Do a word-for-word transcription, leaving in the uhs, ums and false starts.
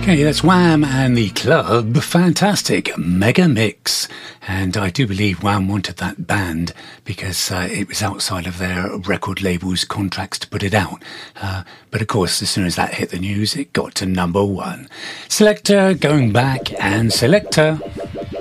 Okay, that's Wham and the Club. Fantastic mega mix. And I do believe Wham wanted that banned because uh, it was outside of their record label's contracts to put it out. Uh, but of course, as soon as that hit the news, it got to number one. Selector going back and Selector.